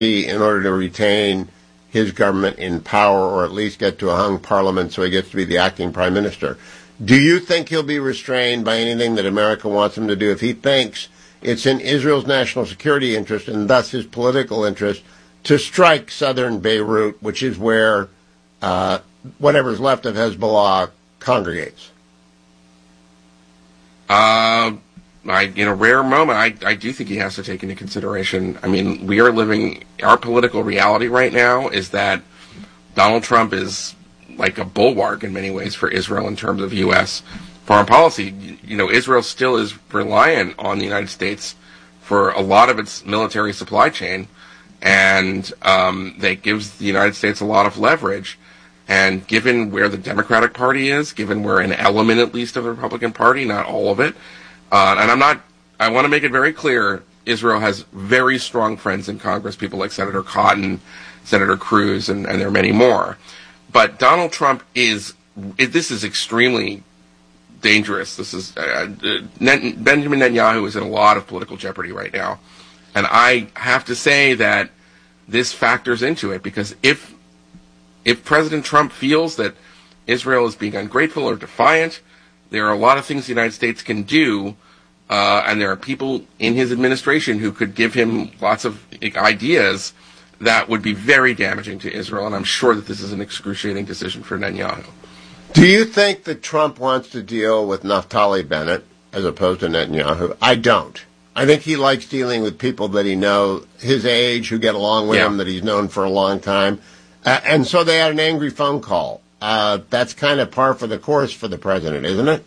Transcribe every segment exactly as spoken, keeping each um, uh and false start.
in order to retain his government in power, or at least get to a hung parliament so he gets to be the acting prime minister. Do you think he'll be restrained by anything that America wants him to do if he thinks it's in Israel's national security interest and thus his political interest to strike southern Beirut, which is where uh, whatever's left of Hezbollah congregates? Uh, I, in a rare moment, I, I do think he has to take into consideration. I mean, we are living, our political reality right now is that Donald Trump is like a bulwark in many ways for Israel in terms of U S foreign policy. You know, Israel still is reliant on the United States for a lot of its military supply chain, and um, that gives the United States a lot of leverage. And given where the Democratic Party is, given where an element at least of the Republican Party, not all of it, uh, and I'm not, I want to make it very clear, Israel has very strong friends in Congress, people like Senator Cotton, Senator Cruz, and, and there are many more. But Donald Trump is, this is extremely dangerous. This is, uh, Benjamin Netanyahu is in a lot of political jeopardy right now. And I have to say that this factors into it, because if if President Trump feels that Israel is being ungrateful or defiant, there are a lot of things the United States can do, uh, and there are people in his administration who could give him lots of ideas that would be very damaging to Israel, and I'm sure that this is an excruciating decision for Netanyahu. Do you think that Trump wants to deal with Naftali Bennett as opposed to Netanyahu? I don't. I think he likes dealing with people that he knows, his age, who get along with yeah. him, that he's known for a long time. Uh, and so they had an angry phone call. Uh, that's kind of par for the course for the president, isn't it?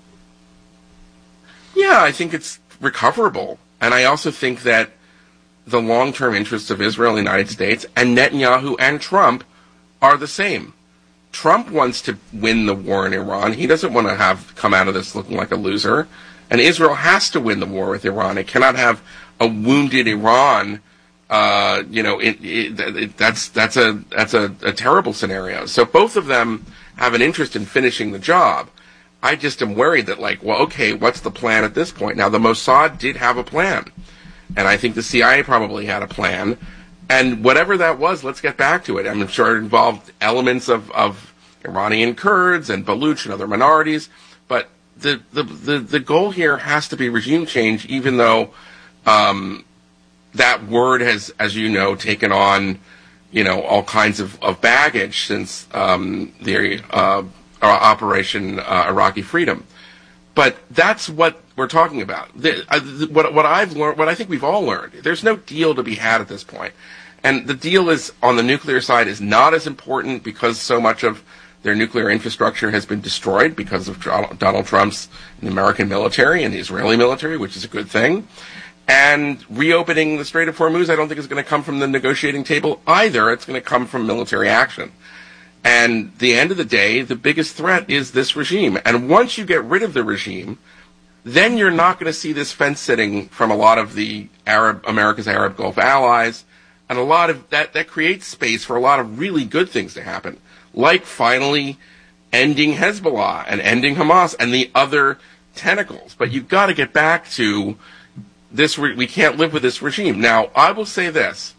Yeah, I think it's recoverable. And I also think that the long-term interests of Israel and the United States and Netanyahu and Trump are the same. Trump wants to win the war in Iran. He doesn't want to have come out of this looking like a loser. And Israel has to win the war with Iran. It cannot have a wounded Iran. Uh, you know, it, it, it, that's that's a that's a, a terrible scenario. So both of them have an interest in finishing the job. I just am worried that, like, well, okay, what's the plan at this point? Now, the Mossad did have a plan, and I think the C I A probably had a plan. And whatever that was, let's get back to it. I'm sure it involved elements of, of Iranian Kurds and Baluch and other minorities, but the, the, the, the goal here has to be regime change, even though um, that word has, as you know, taken on, you know, all kinds of, of baggage since um, the uh, Operation uh, Iraqi Freedom. But that's what we're talking about. The, uh, the, what, what I've learned, what I think we've all learned, there's no deal to be had at this point. And the deal is, on the nuclear side, is not as important because so much of their nuclear infrastructure has been destroyed because of Donald Trump's American military and the Israeli military, which is a good thing. And reopening the Strait of Hormuz, I don't think is going to come from the negotiating table either. It's going to come from military action. And at the end of the day, the biggest threat is this regime. And once you get rid of the regime, then you're not going to see this fence sitting from a lot of the Arab, America's Arab Gulf allies. And a lot of that, that creates space for a lot of really good things to happen, like finally ending Hezbollah and ending Hamas and the other tentacles. But you've got to get back to this. Re- we can't live with this regime. Now, I will say this.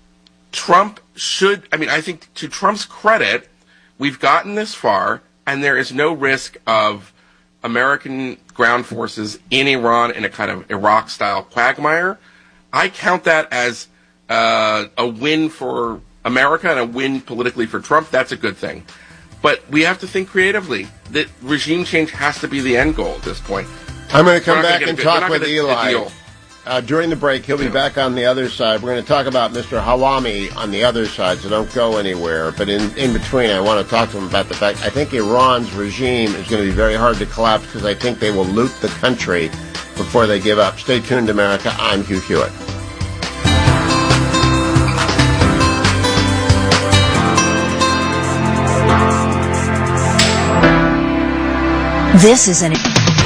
Trump should, I mean, I think to Trump's credit, we've gotten this far, and there is no risk of American ground forces in Iran in a kind of Iraq-style quagmire. I count that as uh, a win for America and a win politically for Trump. That's a good thing. But we have to think creatively. That regime change has to be the end goal at this point. I'm going to come back and talk with Eli. Uh, during the break, he'll be yeah. back on the other side. We're going to talk about Mister Hawami on the other side, so don't go anywhere. But in, in between, I want to talk to him about the fact I think Iran's regime is going to be very hard to collapse because I think they will loot the country before they give up. Stay tuned, America. I'm Hugh Hewitt. This is an...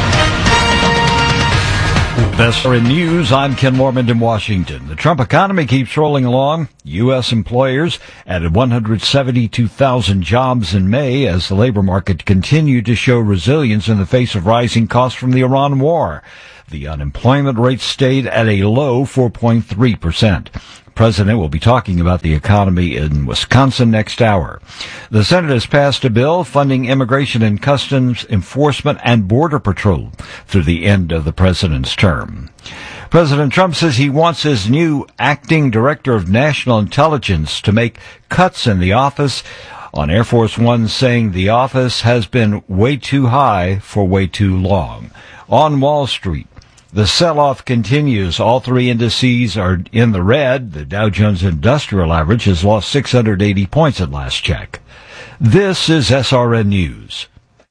Best in news, I'm Ken Mormont in Washington. The Trump economy keeps rolling along. U S employers added one hundred seventy-two thousand jobs in May as the labor market continued to show resilience in the face of rising costs from the Iran war. The unemployment rate stayed at a low four point three percent. President will be talking about the economy in Wisconsin next hour. The Senate has passed a bill funding immigration and customs enforcement and border patrol through the end of the president's term. President Trump says he wants his new acting director of national intelligence to make cuts in the office, on Air Force One saying the office has been way too high for way too long. On Wall Street, the sell-off continues. All three indices are in the red. The Dow Jones Industrial Average has lost six hundred eighty points at last check. This is S R N News.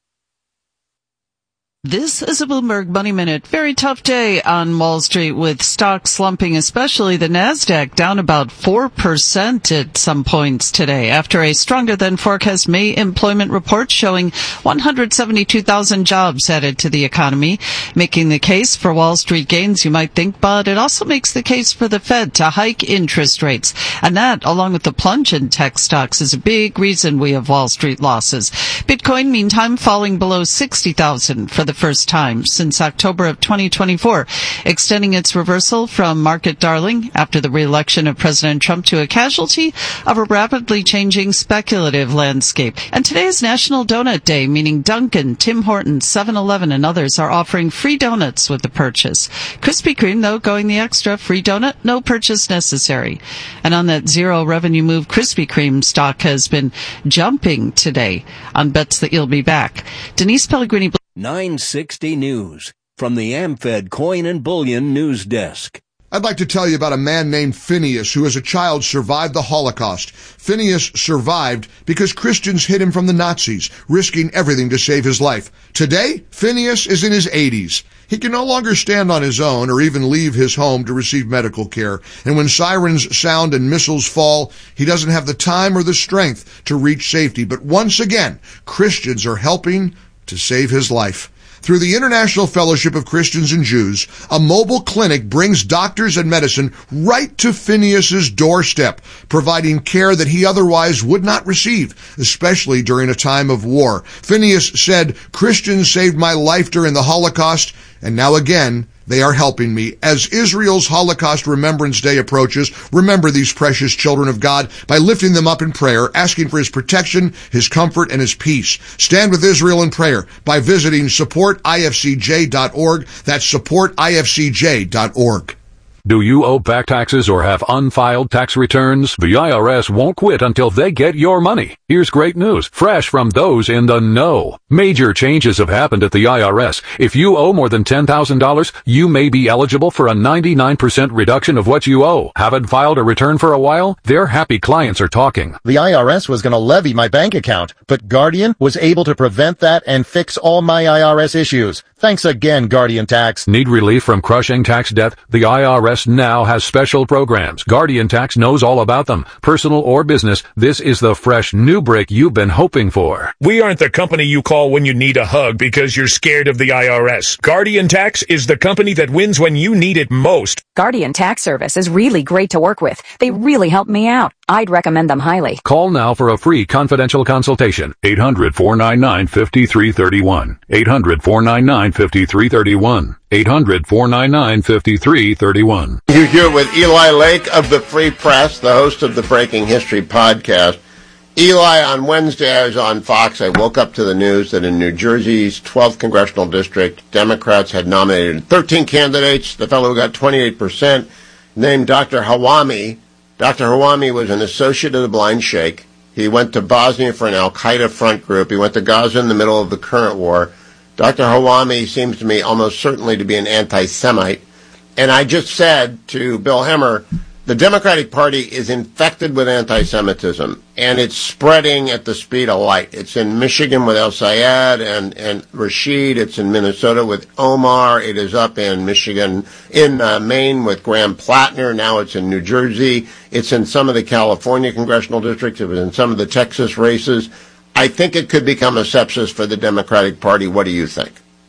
This is a Bloomberg Money Minute. Very tough day on Wall Street with stocks slumping, especially the NASDAQ down about four percent at some points today after a stronger than forecast May employment report showing one hundred seventy-two thousand jobs added to the economy, making the case for Wall Street gains, you might think, but it also makes the case for the Fed to hike interest rates. And that, along with the plunge in tech stocks, is a big reason we have Wall Street losses. Bitcoin, meantime, falling below sixty thousand for the first time since October of twenty twenty-four, extending its reversal from market darling after the re-election of President Trump to a casualty of a rapidly changing speculative landscape. And today is National Donut Day, meaning Dunkin', Tim Hortons, seven eleven, and others are offering free donuts with the purchase. Krispy Kreme, though, going the extra. Free donut, no purchase necessary. And on that zero revenue move, Krispy Kreme stock has been jumping today on bets that you'll be back. Denise Pellegrini. nine sixty News from the AmFed Coin and Bullion News Desk. I'd like to tell you about a man named Phineas who as a child survived the Holocaust. Phineas survived because Christians hid him from the Nazis, risking everything to save his life. Today, Phineas is in his eighties. He can no longer stand on his own or even leave his home to receive medical care. And when sirens sound and missiles fall, he doesn't have the time or the strength to reach safety. But once again, Christians are helping to save his life. Through the International Fellowship of Christians and Jews, a mobile clinic brings doctors and medicine right to Phineas's doorstep, providing care that he otherwise would not receive, especially during a time of war. Phineas said, "Christians saved my life during the Holocaust, and now again, they are helping me." As Israel's Holocaust Remembrance Day approaches, remember these precious children of God by lifting them up in prayer, asking for his protection, his comfort, and his peace. Stand with Israel in prayer by visiting support I F C J dot org. That's support I F C J dot org. Do you owe back taxes or have unfiled tax returns? The I R S won't quit until they get your money. Here's great news, fresh from those in the know. Major changes have happened at the I R S. If you owe more than ten thousand dollars, you may be eligible for a ninety-nine percent reduction of what you owe. Haven't filed a return for a while? Their happy clients are talking. The I R S was going to levy my bank account, but Guardian was able to prevent that and fix all my I R S issues. Thanks again, Guardian Tax. Need relief from crushing tax debt? The I R S now has special programs. Guardian Tax knows all about them. Personal or business, this is the fresh new break you've been hoping for. We aren't the company you call when you need a hug because you're scared of the I R S. Guardian Tax is the company that wins when you need it most. Guardian Tax Service is really great to work with. They really helped me out. I'd recommend them highly. Call now for a free confidential consultation. eight hundred, four nine nine, five three three one. eight hundred, four nine nine, five three three one. eight hundred, four nine nine, five three three one. You're here with Eli Lake of the Free Press, the host of the Breaking History podcast. Eli, on Wednesday, I was on Fox. I woke up to the news that in New Jersey's twelfth Congressional District, Democrats had nominated thirteen candidates. The fellow who got twenty-eight percent, named Doctor Hawami. Doctor Hawami was an associate of the Blind Sheikh. He went to Bosnia for an al-Qaeda front group. He went to Gaza in the middle of the current war. Doctor Hawami seems to me almost certainly to be an anti-Semite. And I just said to Bill Hemmer, the Democratic Party is infected with anti-Semitism, and it's spreading at the speed of light. It's in Michigan with El Sayed and, and Rashid. It's in Minnesota with Omar. It is up in Michigan, in uh, Maine with Graham Plattner. Now it's in New Jersey. It's in some of the California congressional districts. It was in some of the Texas races. I think it could become a sepsis for the Democratic Party. What do you think?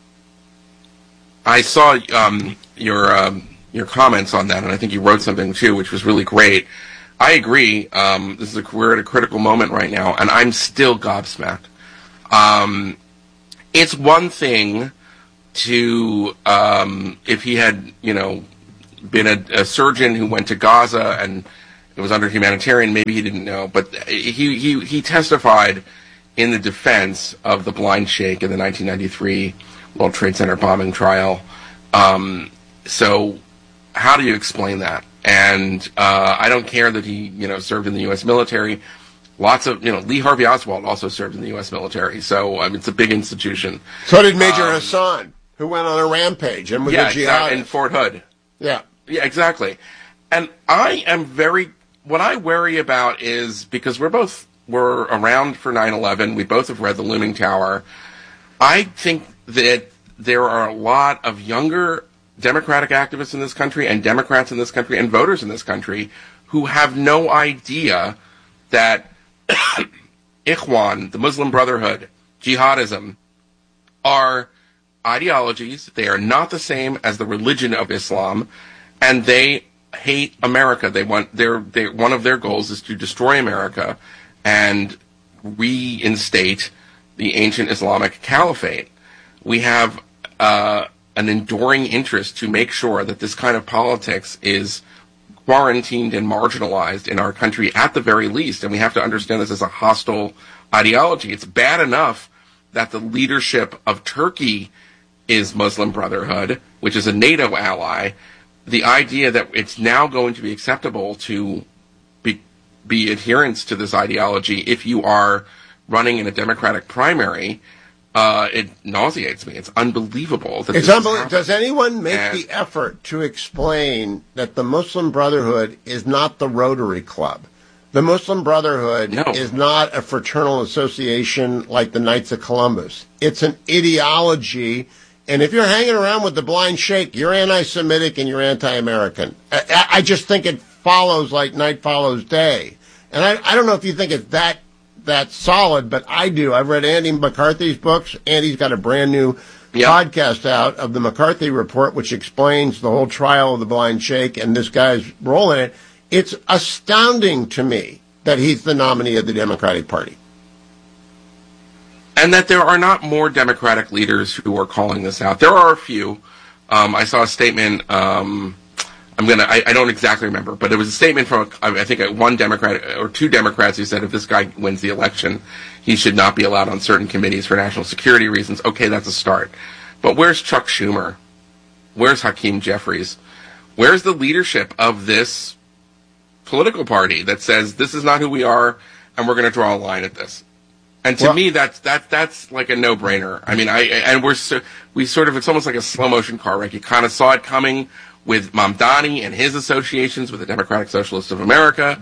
I saw um, your um, your comments on that, and I think you wrote something too, which was really great. I agree. Um, this is a, we're at a critical moment right now, and I'm still gobsmacked. Um, it's one thing to um, if he had, you know, been a, a surgeon who went to Gaza and it was under humanitarian. Maybe he didn't know, but he he he testified in the defense of the blind sheikh in the nineteen ninety-three World Trade Center bombing trial. Um, so how do you explain that? And uh, I don't care that he, you know, served in the U S military. Lots of, you know, Lee Harvey Oswald also served in the U S military. So I mean, it's a big institution. So did Major um, Hassan, who went on a rampage and was yeah, a jihadist. in Fort Hood. Yeah. Yeah, exactly. And I am very, what I worry about is, because we're both, we're around for nine eleven, we both have read The Looming Tower. I think that there are a lot of younger Democratic activists in this country and Democrats in this country and voters in this country who have no idea that Ikhwan, the Muslim Brotherhood, jihadism, are ideologies. They are not the same as the religion of Islam, and they hate America. They want their, their one of their goals is to destroy America and reinstate the ancient Islamic caliphate. We have uh, an enduring interest to make sure that this kind of politics is quarantined and marginalized in our country at the very least, and we have to understand this as a hostile ideology. It's bad enough that the leadership of Turkey is Muslim Brotherhood, which is a NATO ally. The idea that it's now going to be acceptable to be, be adherents to this ideology if you are running in a Democratic primary, uh, it nauseates me. It's unbelievable. That it's unbelievable. Does anyone make and, the effort to explain that the Muslim Brotherhood is not the Rotary Club? The Muslim Brotherhood no. is not a fraternal association like the Knights of Columbus. It's an ideology. And if you're hanging around with the blind sheikh, you're anti-Semitic and you're anti-American. I, I just think it follows like night follows day. And I, I don't know if you think it's that that solid, but I do. I've read Andy McCarthy's books. Andy's got a brand new yep. podcast out of the McCarthy Report, which explains the whole trial of the blind sheikh and this guy's role in it. It's astounding to me that he's the nominee of the Democratic Party. And that there are not more Democratic leaders who are calling this out. There are a few. Um, I saw a statement, um, I'm gonna, I, I don't exactly remember, but it was a statement from, I think, one Democrat or two Democrats who said if this guy wins the election, he should not be allowed on certain committees for national security reasons. Okay, that's a start. But where's Chuck Schumer? Where's Hakeem Jeffries? Where's the leadership of this political party that says this is not who we are and we're going to draw a line at this? And to well, me, that's that that's like a no-brainer. I mean, I and we're so, we sort of it's almost like a slow-motion car wreck. You kind of saw it coming with Mamdani and his associations with the Democratic Socialists of America,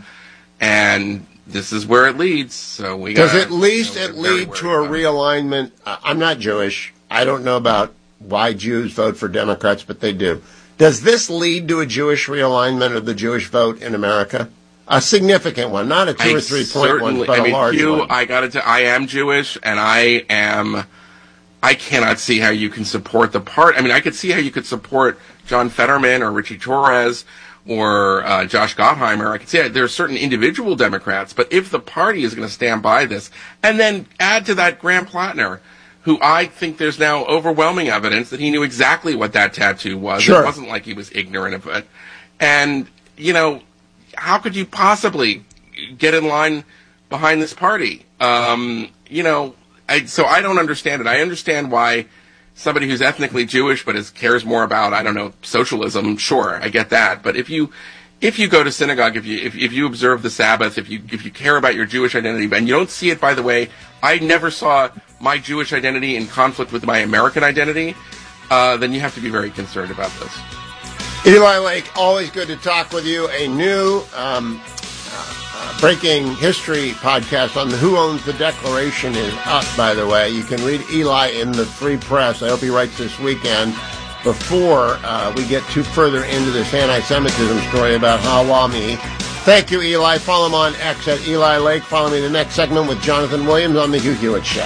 and this is where it leads. So we does gotta, at least you know, it lead to a realignment? I'm not Jewish. I don't know about why Jews vote for Democrats, but they do. Does this lead to a Jewish realignment of the Jewish vote in America? A significant one, not a two I or three point one, but I mean, a large Hugh, one. I got to. I am Jewish, and I am. I cannot see how you can support the part. I mean, I could see how you could support John Fetterman or Richie Torres or uh, Josh Gottheimer. I could see that there are certain individual Democrats, but if the party is going to stand by this, and then add to that Graham Plattner, who I think there's now overwhelming evidence that he knew exactly what that tattoo was. Sure. It wasn't like he was ignorant of it, and you know. How could you possibly get in line behind this party? Um, you know, I, so I don't understand it. I understand why somebody who's ethnically Jewish but is, cares more about, I don't know, socialism, sure, I get that. But if you if you go to synagogue, if you if, if you observe the Sabbath, if you if you care about your Jewish identity, and you don't see it, by the way, I never saw my Jewish identity in conflict with my American identity, uh, then you have to be very concerned about this. Eli Lake, always good to talk with you. A new um, uh, breaking history podcast on the Who Owns the Declaration is up, by the way. You can read Eli in the Free Press. I hope he writes this weekend before uh, we get too further into this anti-Semitism story about Hawami. Thank you, Eli. Follow him on X at Eli Lake. Follow me in the next segment with Jonathan Williams on The Hugh Hewitt Show.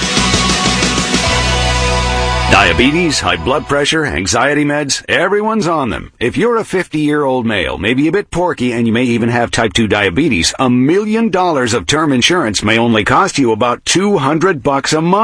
Diabetes, high blood pressure, anxiety meds, everyone's on them. If you're a fifty-year-old male, maybe a bit porky, and you may even have type two diabetes, a million dollars of term insurance may only cost you about two hundred bucks a month.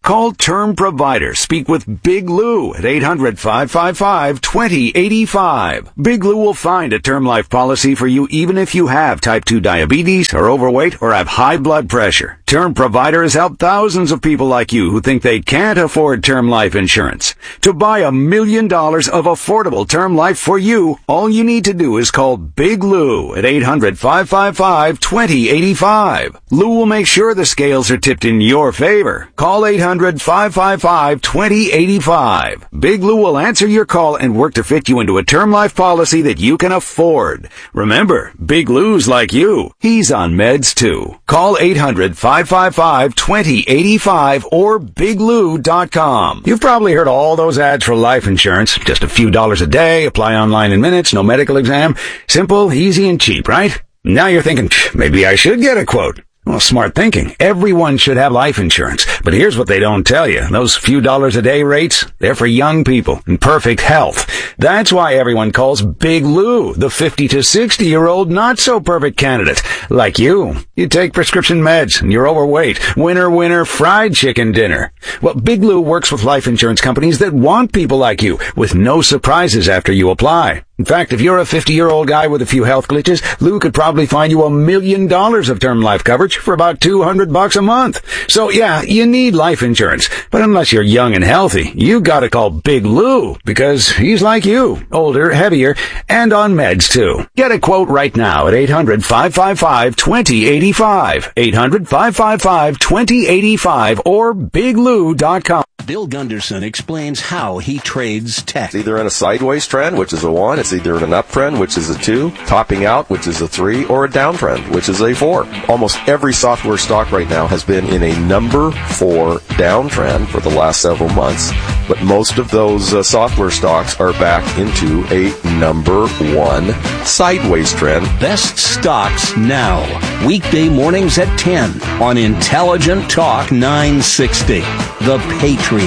Call Term Provider. Speak with Big Lou at eight hundred, five five five, two zero eight five. Big Lou will find a term life policy for you even if you have type two diabetes, are overweight, or have high blood pressure. Term Provider has helped thousands of people like you who think they can't afford term life insurance. To buy a million dollars of affordable term life for you, all you need to do is call Big Lou at eight hundred, five five five, two zero eight five. Lou will make sure the scales are tipped in your favor. Call eight hundred, five five five, two zero eight five. Big Lou will answer your call and work to fit you into a term life policy that you can afford. Remember, Big Lou's like you. He's on meds too. Call eight hundred, five five five, two zero eight five or big lou dot com. You've probably heard all those ads for life insurance. Just a few dollars a day, apply online in minutes, no medical exam. Simple, easy, and cheap, right? Now you're thinking, maybe I should get a quote. Well, smart thinking. Everyone should have life insurance. But here's what they don't tell you. Those few dollars a day rates, they're for young people in perfect health. That's why everyone calls Big Lou the fifty to sixty year old not so perfect candidate. Like you. You take prescription meds and you're overweight. Winner, winner, fried chicken dinner. Well, Big Lou works with life insurance companies that want people like you with no surprises after you apply. In fact, if you're a fifty-year-old guy with a few health glitches, Lou could probably find you a million dollars of term life coverage for about two hundred bucks a month. So yeah, you need life insurance. But unless you're young and healthy, you gotta call Big Lou because he's like you, older, heavier, and on meds too. Get a quote right now at eight hundred, five five five, two zero eight five. eight hundred, five five five, two zero eight five or big lou dot com. Bill Gunderson explains how he trades tech. It's either in a sideways trend, which is a one. It's either in an uptrend, which is a two. Topping out, which is a three. Or a downtrend, which is a four. Almost every software stock right now has been in a number four downtrend for the last several months. But most of those uh, software stocks are back into a number one sideways trend. Best stocks now. Weekday mornings at ten on Intelligent Talk nine sixty. The Patriot.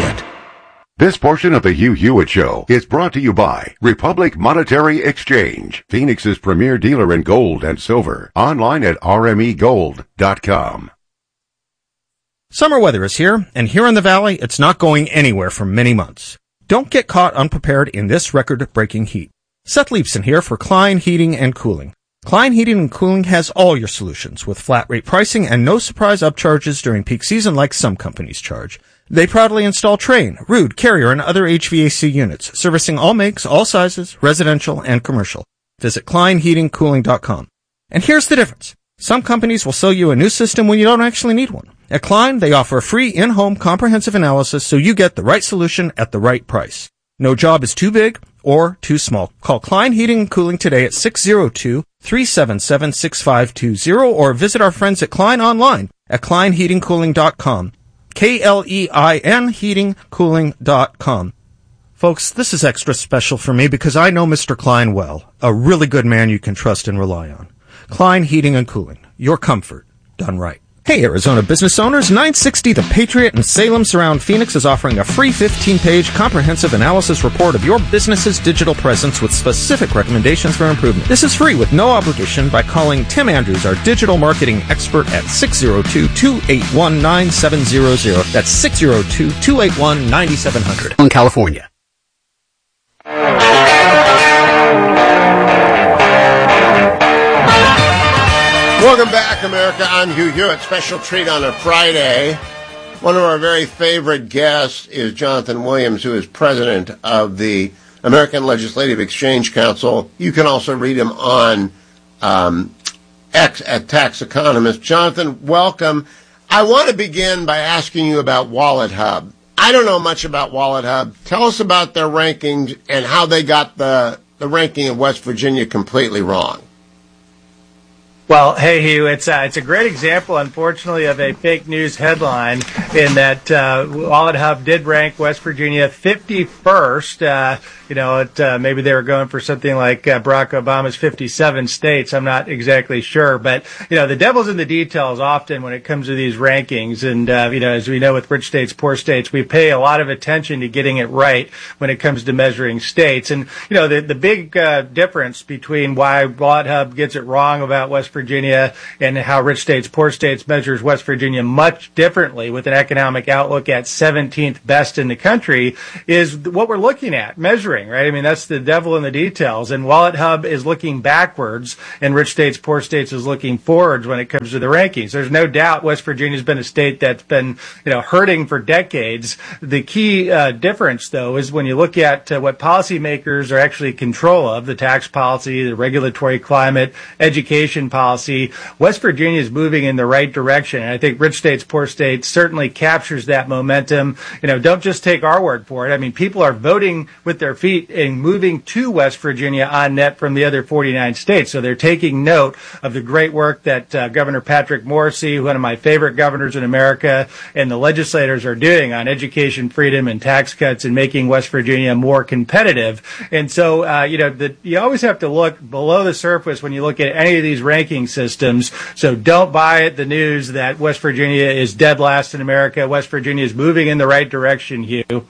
This portion of the Hugh Hewitt Show is brought to you by Republic Monetary Exchange, Phoenix's premier dealer in gold and silver. Online at r m e gold dot com. Summer weather is here, and here in the Valley, it's not going anywhere for many months. Don't get caught unprepared in this record-breaking heat. Seth Leibson here for Klein Heating and Cooling. Klein Heating and Cooling has all your solutions with flat rate pricing and no surprise upcharges during peak season like some companies charge. They proudly install Trane, Ruud, Carrier, and other H V A C units, servicing all makes, all sizes, residential and commercial. Visit klein heating cooling dot com. And here's the difference. Some companies will sell you a new system when you don't actually need one. At Klein, they offer a free in-home comprehensive analysis so you get the right solution at the right price. No job is too big or too small. Call Klein Heating and Cooling today at six oh two, three seven seven, six five two zero or visit our friends at Klein online at klein heating cooling dot com. K L E I N heating cooling dot com. Folks, this is extra special for me because I know Mister Klein well, a really good man you can trust and rely on. Klein Heating and Cooling, your comfort done right. Hey, Arizona business owners, nine sixty The Patriot in Salem Surround Phoenix is offering a free fifteen-page comprehensive analysis report of your business's digital presence with specific recommendations for improvement. This is free with no obligation by calling Tim Andrews, our digital marketing expert, at six oh two, two eight one, nine seven zero zero. That's six oh two, two eight one, nine seven zero zero. In California. Welcome back, America. I'm Hugh Hewitt. Special treat on a Friday. One of our very favorite guests is Jonathan Williams, who is president of the American Legislative Exchange Council. You can also read him on um, X at Tax Economist. Jonathan, welcome. I want to begin by asking you about WalletHub. I don't know much about WalletHub. Tell us about their rankings and how they got the, the ranking of West Virginia completely wrong. Well, hey, Hugh, it's, uh, it's a great example, unfortunately, of a fake news headline in that uh, WalletHub did rank West Virginia fifty-first. Uh, you know, it, uh, maybe they were going for something like uh, Barack Obama's fifty-seven states. I'm not exactly sure. But, you know, the devil's in the details often when it comes to these rankings. And, uh, you know, as we know with rich states, poor states, we pay a lot of attention to getting it right when it comes to measuring states. And, you know, the, the big uh, difference between why WalletHub gets it wrong about West Virginia Virginia and how Rich States, Poor States measures West Virginia much differently with an economic outlook at seventeenth best in the country is what we're looking at, measuring, right? I mean, that's the devil in the details. And Wallet Hub is looking backwards and Rich States, Poor States is looking forwards when it comes to the rankings. There's no doubt West Virginia's been a state that's been, you know, hurting for decades. The key uh, difference, though, is when you look at uh, what policymakers are actually in control of, the tax policy, the regulatory climate, education policy, West Virginia is moving in the right direction. And I think Rich States, Poor States certainly captures that momentum. You know, don't just take our word for it. I mean, people are voting with their feet and moving to West Virginia on net from the other forty-nine states. So they're taking note of the great work that uh, Governor Patrick Morrisey, one of my favorite governors in America, and the legislators are doing on education freedom and tax cuts and making West Virginia more competitive. And so, uh, you know, the, you always have to look below the surface when you look at any of these ranking systems. So don't buy the news that West Virginia is dead last in America. West Virginia is moving in the right direction, Hugh.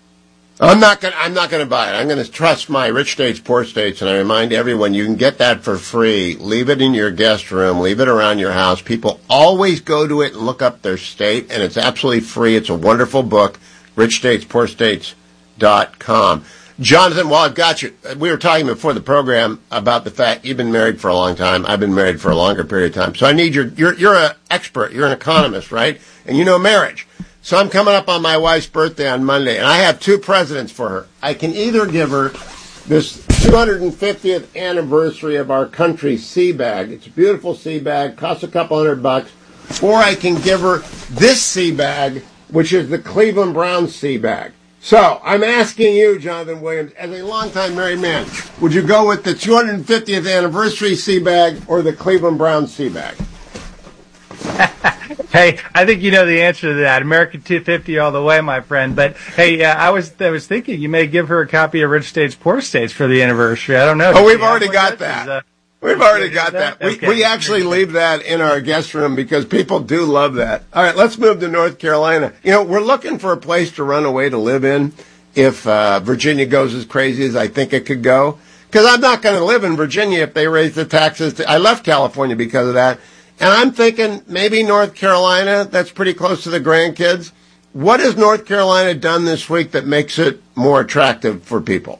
I'm not going. I'm not going to buy it. I'm going to trust my Rich States, Poor States, and I remind everyone you can get that for free. Leave it in your guest room. Leave it around your house. People always go to it and look up their state, and it's absolutely free. It's a wonderful book. Rich States, Poor States dot com. Jonathan, while I've got you, we were talking before the program about the fact you've been married for a long time. I've been married for a longer period of time. So I need your. You're you're an expert. You're an economist, right? And you know marriage. So I'm coming up on my wife's birthday on Monday, and I have two presents for her. I can either give her this two hundred fiftieth anniversary of our country sea bag. It's a beautiful sea bag, costs a couple hundred bucks. Or I can give her this sea bag, which is the Cleveland Browns sea bag. So I'm asking you, Jonathan Williams, as a longtime married man, would you go with the two hundred fiftieth anniversary sea bag or the Cleveland Browns sea bag? Hey, I think you know the answer to that. American two fifty all the way, my friend. But hey, uh, I was I was thinking you may give her a copy of Rich States, Poor States for the anniversary. I don't know. Oh, we've already got that. Uh, we've already got that. that? We Okay. we actually leave that in our guest room because people do love that. All right, let's move to North Carolina. You know, we're looking for a place to run away to live in if uh, Virginia goes as crazy as I think it could go. Because I'm not going to live in Virginia if they raise the taxes. To, I left California because of that. And I'm thinking maybe North Carolina, that's pretty close to the grandkids. What has North Carolina done this week that makes it more attractive for people?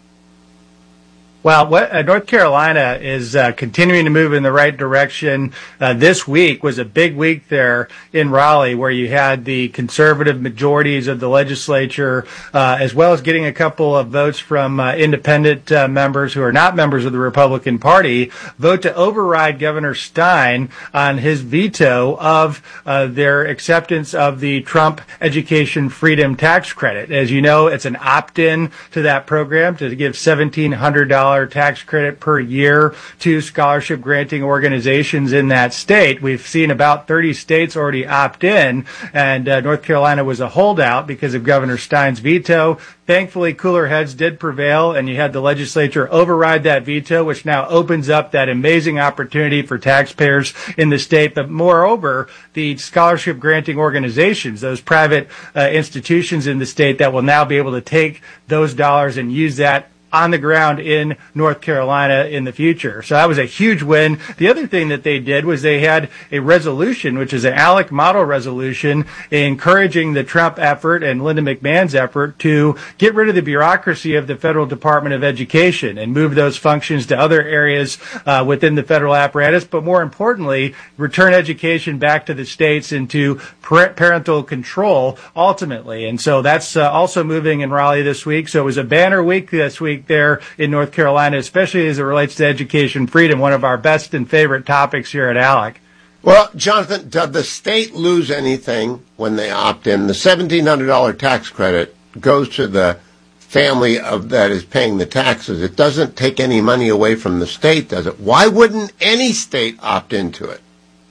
Well, what, uh, North Carolina is uh, continuing to move in the right direction. Uh, this week was a big week there in Raleigh where you had the conservative majorities of the legislature, uh, as well as getting a couple of votes from uh, independent uh, members who are not members of the Republican Party, vote to override Governor Stein on his veto of uh, their acceptance of the Trump Education Freedom Tax Credit. As you know, it's an opt-in to that program to give seventeen hundred dollars tax credit per year to scholarship granting organizations in that state. We've seen about thirty states already opt in, and uh, North Carolina was a holdout because of Governor Stein's veto. Thankfully, cooler heads did prevail, and you had the legislature override that veto, which now opens up that amazing opportunity for taxpayers in the state. But moreover, the scholarship granting organizations, those private uh, institutions in the state that will now be able to take those dollars and use that on the ground in North Carolina in the future. So that was a huge win. The other thing that they did was they had a resolution, which is an ALEC model resolution, encouraging the Trump effort and Linda McMahon's effort to get rid of the bureaucracy of the Federal Department of Education and move those functions to other areas uh, within the federal apparatus, but more importantly, return education back to the states into parental control ultimately. And so that's uh, also moving in Raleigh this week. So it was a banner week this week there in North Carolina, especially as it relates to education freedom, one of our best and favorite topics here at ALEC. Well, Jonathan, did the state lose anything when they opt in? The seventeen hundred dollars tax credit goes to the family of that is paying the taxes. It doesn't take any money away from the state, does it? Why wouldn't any state opt into it?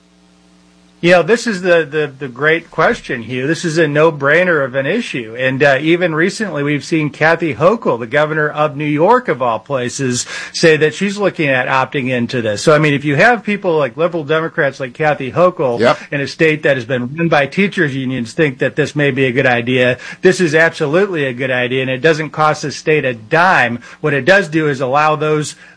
You know, this is the, the, the great question, Hugh. This is a no-brainer of an issue. And uh, even recently we've seen Kathy Hochul, the governor of New York, of all places, say that she's looking at opting into this. So, I mean, if you have people like liberal Democrats like Kathy Hochul yep. in a state that has been run by teachers' unions think that this may be a good idea, this is absolutely a good idea, and it doesn't cost the state a dime. What it does do is allow those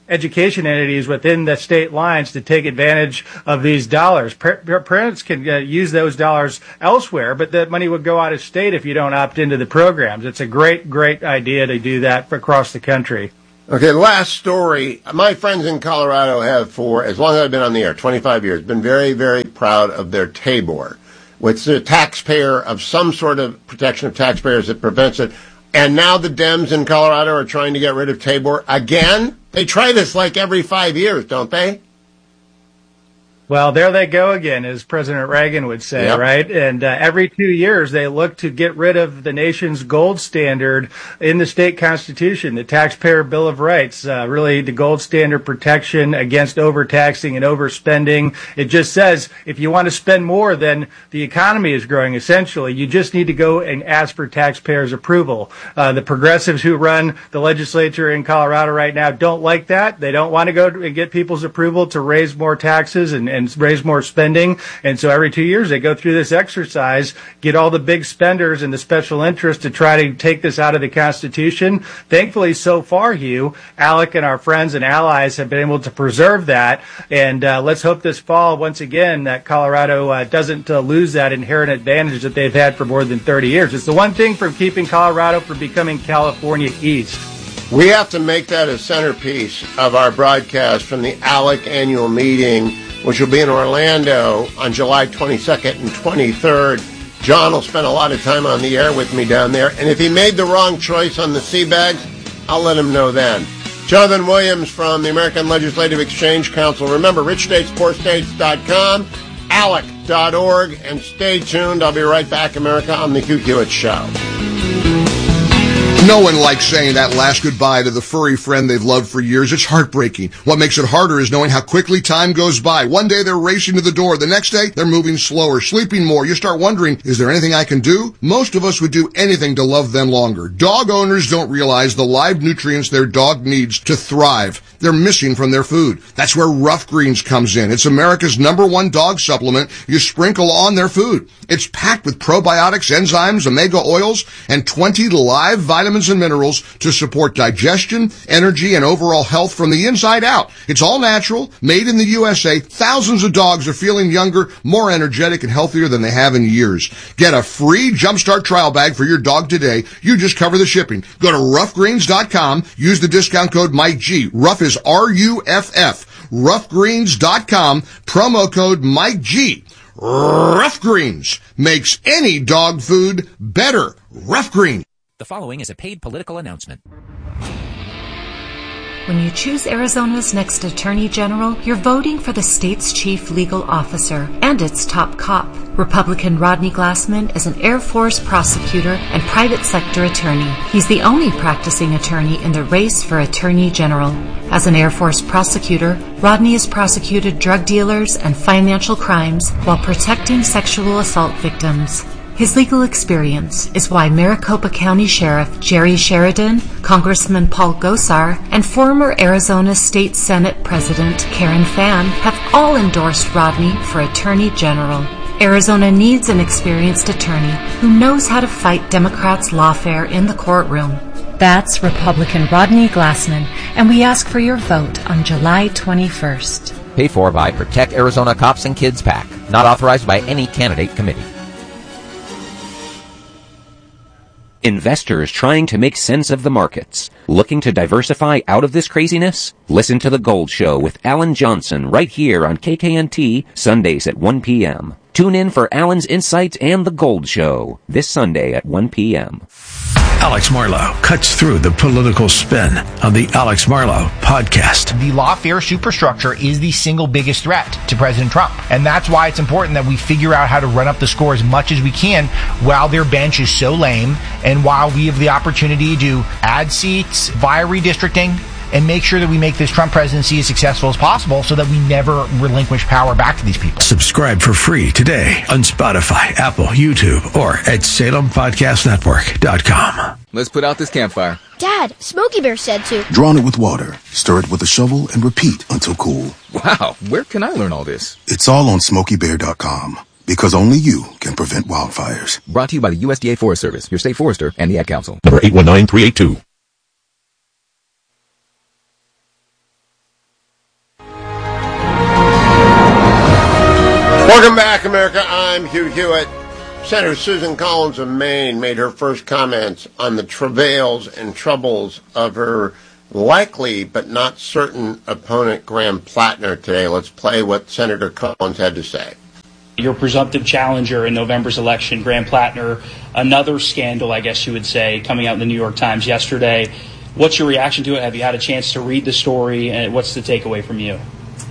education entities within the state lines to take advantage of these dollars. Parents can uh, use those dollars elsewhere, but that money would go out of state if you don't opt into the programs. It's a great, great idea to do that across the country. Okay, last story. My friends in Colorado have, for as long as I've been on the air, twenty-five years, been very, very proud of their Tabor, which is a taxpayer of some sort of protection of taxpayers that prevents it. And now the Dems in Colorado are trying to get rid of Tabor again? They try this like every five years, don't they? Well, there they go again, as President Reagan would say, yep. right? And uh, every two years they look to get rid of the nation's gold standard in the state constitution, the Taxpayer Bill of Rights, uh, really the gold standard protection against overtaxing and overspending. It just says if you want to spend more than the economy is growing, essentially, you just need to go and ask for taxpayers' approval. Uh, the progressives who run the legislature in Colorado right now don't like that. They don't want to go and get people's approval to raise more taxes and, and raise more spending. And so every two years they go through this exercise, get all the big spenders and the special interests to try to take this out of the Constitution. Thankfully, so far, Hugh, Alec and our friends and allies have been able to preserve that. And uh, let's hope this fall, once again, that Colorado uh, doesn't uh, lose that inherent advantage that they've had for more than thirty years. It's the one thing from keeping Colorado from becoming California East. We have to make that a centerpiece of our broadcast from the ALEC annual meeting, which will be in Orlando on July twenty-second and twenty-third. John will spend a lot of time on the air with me down there, and if he made the wrong choice on the sea bags, I'll let him know then. Jonathan Williams from the American Legislative Exchange Council. Remember, rich states poor states dot com, alec dot org, and stay tuned. I'll be right back, America, on the Hugh Hewitt Show. No one likes saying that last goodbye to the furry friend they've loved for years. It's heartbreaking. What makes it harder is knowing how quickly time goes by. One day they're racing to the door. The next day they're moving slower, sleeping more. You start wondering, is there anything I can do? Most of us would do anything to love them longer. Dog owners don't realize the live nutrients their dog needs to thrive. They're missing from their food. That's where Rough Greens comes in. It's America's number one dog supplement you sprinkle on their food. It's packed with probiotics, enzymes, omega oils, and twenty live vitamins and minerals to support digestion, energy, and overall health from the inside out. It's all natural, made in the U S A. Thousands of dogs are feeling younger, more energetic, and healthier than they have in years. Get a free Jumpstart trial bag for your dog today. You just cover the shipping. Go to rough greens dot com. Use the discount code Mike G. Rough is R U F F. rough greens dot com. Promo code Mike G. Rough Greens makes any dog food better. Rough Greens. The following is a paid political announcement. When you choose Arizona's next Attorney General, you're voting for the state's chief legal officer and its top cop. Republican Rodney Glassman is an Air Force prosecutor and private sector attorney. He's the only practicing attorney in the race for Attorney General. As an Air Force prosecutor, Rodney has prosecuted drug dealers and financial crimes while protecting sexual assault victims. His legal experience is why Maricopa County Sheriff Jerry Sheridan, Congressman Paul Gosar, and former Arizona State Senate President Karen Fann have all endorsed Rodney for Attorney General. Arizona needs an experienced attorney who knows how to fight Democrats' lawfare in the courtroom. That's Republican Rodney Glassman, and we ask for your vote on July twenty-first. Paid for by Protect Arizona Cops and Kids PAC. Not authorized by any candidate committee. Investors trying to make sense of the markets. Looking to diversify out of this craziness? Listen to The Gold Show with Alan Johnson right here on K K N T, Sundays at one p.m. Tune in for Alan's insights and The Gold Show this Sunday at one p.m. Alex Marlow cuts through the political spin on the Alex Marlow podcast. The lawfare superstructure is the single biggest threat to President Trump. And that's why it's important that we figure out how to run up the score as much as we can while their bench is so lame and while we have the opportunity to add seats via redistricting and make sure that we make this Trump presidency as successful as possible so that we never relinquish power back to these people. Subscribe for free today on Spotify, Apple, YouTube, or at Salem Podcast Network dot com. Let's put out this campfire. Dad, Smokey Bear said to. Drown it with water, stir it with a shovel, and repeat until cool. Wow, where can I learn all this? It's all on Smokey Bear dot com. Because only you can prevent wildfires. Brought to you by the U S D A Forest Service, your state forester, and the Ad Council. Number eight one nine three eight two. Welcome back, America. I'm Hugh Hewitt. Senator Susan Collins of Maine made her first comments on the travails and troubles of her likely but not certain opponent, Graham Plattner, today. Let's play what Senator Collins had to say. Your presumptive challenger in November's election, Graham Plattner, another scandal, I guess you would say, coming out in the New York Times yesterday. What's your reaction to it? Have you had a chance to read the story, and what's the takeaway from you?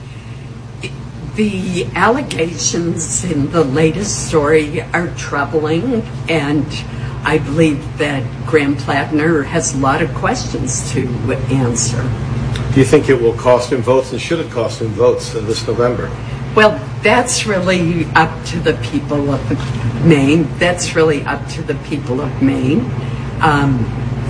The allegations in the latest story are troubling, and I believe that Graham Plattner has a lot of questions to answer. Do you think it will cost him votes, and should it cost him votes this November? Well, that's really up to the people of Maine. That's really up to the people of Maine. Um,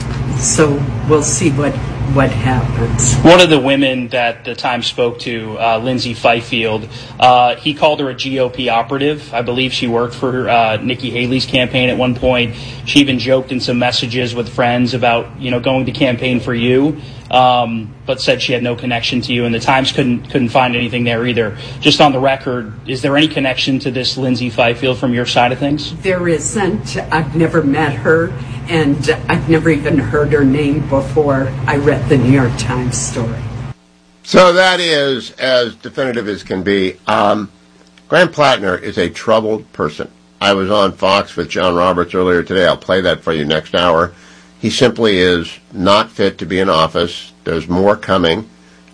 so we'll see what what happens. One of the women that the Times spoke to, uh, Lindsay Fifield, uh, he called her a G O P operative. I believe she worked for uh, Nikki Haley's campaign at one point. She even joked in some messages with friends about, you know, going to campaign for you, um, but said she had no connection to you, and the Times couldn't couldn't find anything there either. Just on the record, is there any connection to this Lindsay Fifield from your side of things? There isn't. I've never met her, and I've never even heard her name before I read the New York Times story. So that is as definitive as can be. Um, Graham Plattner is a troubled person. I was on Fox with John Roberts earlier today. I'll play that for you next hour. He simply is not fit to be in office. There's more coming.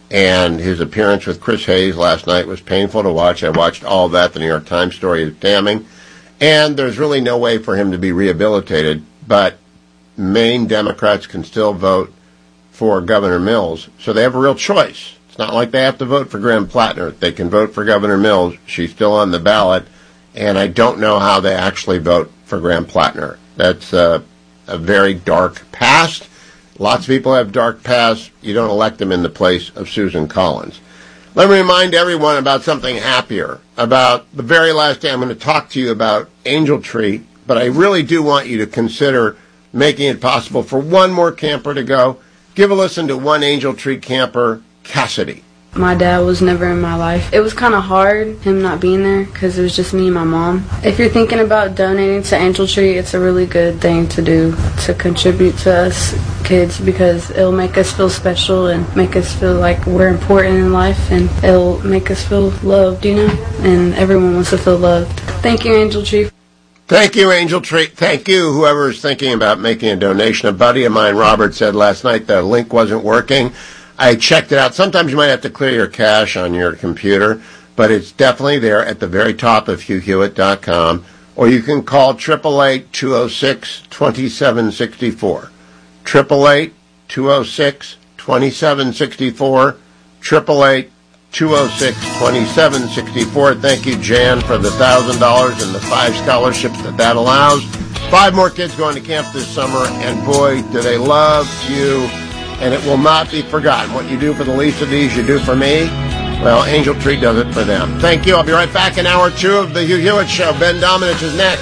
And his appearance with Chris Hayes last night was painful to watch. I watched all of that. The New York Times story is damning. And there's really no way for him to be rehabilitated. But Maine Democrats can still vote for Governor Mills. So they have a real choice. It's not like they have to vote for Graham Plattner. They can vote for Governor Mills. She's still on the ballot. And I don't know how they actually vote for Graham Plattner. That's uh, a very dark past. Lots of people have dark pasts. You don't elect them in the place of Susan Collins. Let me remind everyone about something happier. About the very last day, I'm going to talk to you about Angel Tree, but I really do want you to consider making it possible for one more camper to go. Give a listen to one Angel Tree camper, Cassidy. My dad was never in my life. It was kind of hard, him not being there, because it was just me and my mom. If you're thinking about donating to Angel Tree, it's a really good thing to do, to contribute to us kids, because it'll make us feel special and make us feel like we're important in life, and it'll make us feel loved, you know, and everyone wants to feel loved. Thank you, Angel Tree. Thank you, Angel Tree. Thank you, whoever is thinking about making a donation. A buddy of mine, Robert, said last night the link wasn't working. I checked it out. Sometimes you might have to clear your cache on your computer, but it's definitely there at the very top of hugh hewitt dot com, or you can call eight eight eight, two oh six, two seven six four. eight eight eight, two oh six, two seven six four. eight eight eight, two oh six, two seven six four. Thank you, Jan, for the one thousand dollars and the five scholarships that that allows. Five more kids going to camp this summer, and boy, do they love you. And it will not be forgotten. What you do for the least of these, you do for me. Well, Angel Tree does it for them. Thank you. I'll be right back in hour two of the Hugh Hewitt Show. Ben Domenech is next.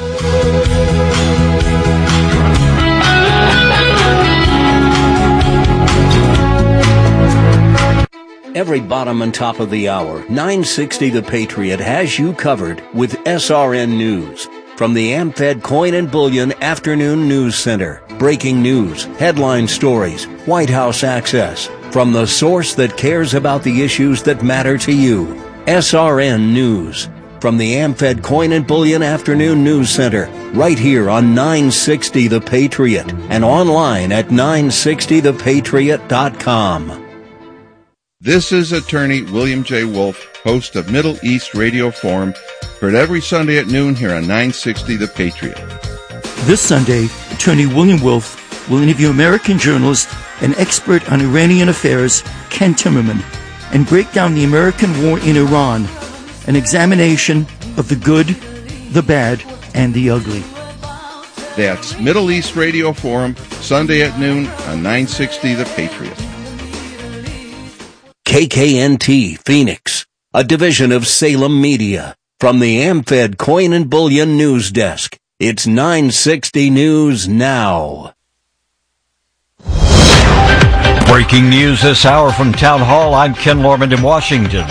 Every bottom and top of the hour, nine sixty The Patriot has you covered with S R N News. From the AmFed Coin and Bullion Afternoon News Center. Breaking news, headline stories, White House access. From the source that cares about the issues that matter to you. S R N News. From the AmFed Coin and Bullion Afternoon News Center. Right here on nine sixty The Patriot. And online at nine sixty the patriot dot com. This is attorney William J. Wolf, host of Middle East Radio Forum, heard every Sunday at noon here on nine sixty The Patriot. This Sunday, attorney William Wolf will interview American journalist and expert on Iranian affairs, Ken Timmerman, and break down the American war in Iran, an examination of the good, the bad, and the ugly. That's Middle East Radio Forum, Sunday at noon on nine sixty The Patriot. K K N T Phoenix, a division of Salem Media. From the AmFed Coin and Bullion News Desk, it's nine sixty News Now. Breaking news this hour from Town Hall, I'm Ken Lorman in Washington.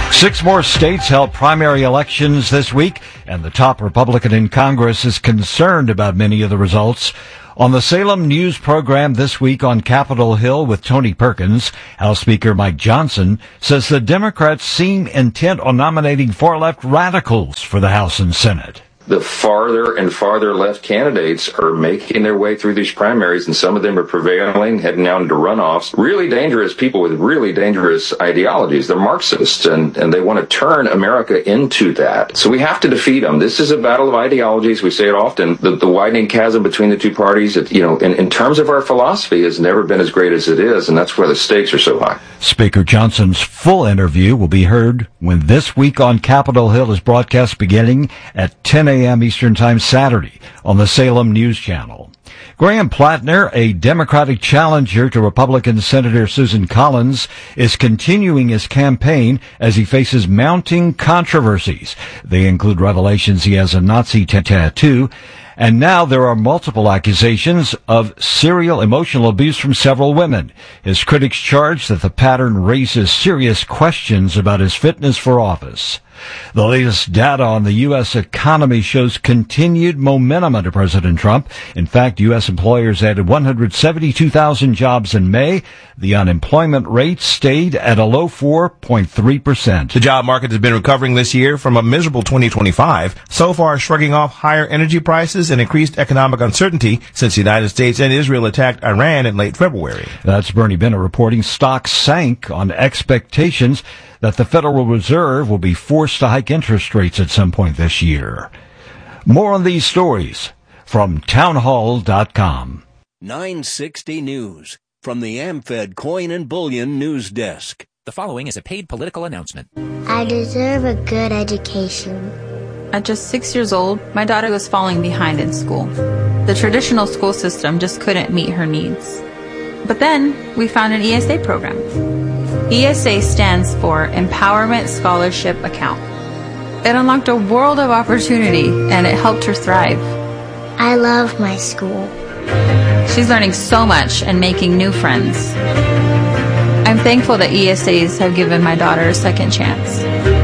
Six more states held primary elections this week, and the top Republican in Congress is concerned about many of the results. On the Salem News program this week on Capitol Hill with Tony Perkins, House Speaker Mike Johnson says the Democrats seem intent on nominating far-left radicals for the House and Senate. The farther and farther left candidates are making their way through these primaries, and some of them are prevailing, heading down into runoffs. Really dangerous people with really dangerous ideologies. They're Marxists, and, and they want to turn America into that. So we have to defeat them. This is a battle of ideologies. We say it often. The, the widening chasm between the two parties, it, you know, in, in terms of our philosophy, has never been as great as it is, and that's why the stakes are so high. Speaker Johnson's full interview will be heard when This Week on Capitol Hill is broadcast beginning at ten a.m. Eastern Time Saturday on the Salem News Channel. Graham Plattner, a Democratic challenger to Republican Senator Susan Collins, is continuing his campaign as he faces mounting controversies. They include revelations he has a Nazi t- tattoo, and now there are multiple accusations of serial emotional abuse from several women. His critics charge that the pattern raises serious questions about his fitness for office. The latest data on the U S economy shows continued momentum under President Trump. In fact, U S employers added one hundred seventy-two thousand jobs in May. The unemployment rate stayed at a low four point three percent. The job market has been recovering this year from a miserable twenty twenty-five, so far shrugging off higher energy prices and increased economic uncertainty since the United States and Israel attacked Iran in late February. That's Bernie Bennett reporting stocks sank on expectations that the Federal Reserve will be forced to hike interest rates at some point this year. More on these stories from townhall dot com. nine sixty News from the AmFed Coin and Bullion News Desk. The following is a paid political announcement. I deserve a good education. At just six years old, my daughter was falling behind in school. The traditional school system just couldn't meet her needs. But then we found an E S A program. E S A stands for Empowerment Scholarship Account. It unlocked a world of opportunity, and it helped her thrive. I love my school. She's learning so much and making new friends. I'm thankful that E S As have given my daughter a second chance.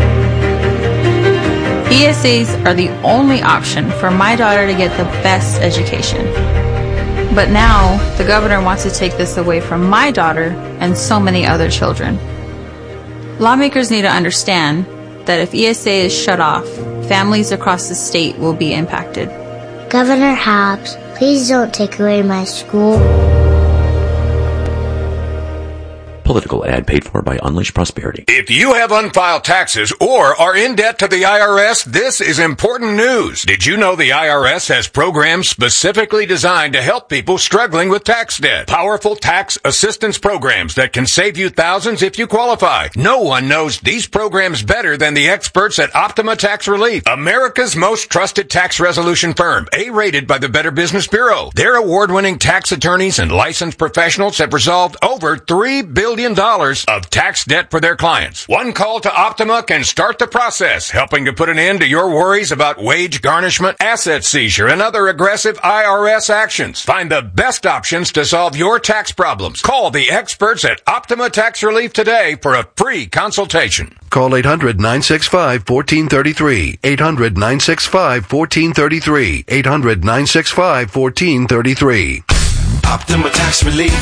E S As are the only option for my daughter to get the best education. But now, the governor wants to take this away from my daughter and so many other children. Lawmakers need to understand that if E S A is shut off, families across the state will be impacted. Governor Hobbs, please don't take away my school. Political ad paid for by Unleash Prosperity. If you have unfiled taxes or are in debt to the I R S, this is important news. Did you know the I R S has programs specifically designed to help people struggling with tax debt? Powerful tax assistance programs that can save you thousands if you qualify. No one knows these programs better than the experts at Optima Tax Relief, America's most trusted tax resolution firm, A-rated by the Better Business Bureau. Their award-winning tax attorneys and licensed professionals have resolved over three billion dollars of tax debt for their clients. One call to Optima can start the process, helping to put an end to your worries about wage garnishment, asset seizure, and other aggressive I R S actions. Find the best options to solve your tax problems. Call the experts at Optima Tax Relief today for a free consultation. Call eight hundred nine six five one four three three. eight hundred nine six five one four three three. eight hundred nine six five one four three three. Optima Tax Relief.